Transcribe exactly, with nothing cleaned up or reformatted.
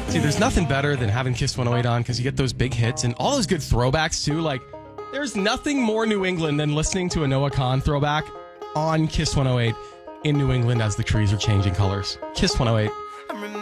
See, there's nothing better than having Kiss one oh eight on because you get those big hits and all those good throwbacks too. Like, there's nothing more New England than listening to a Noah Kahan throwback on Kiss one oh eight in New England as the trees are changing colors. Kiss one oh eight.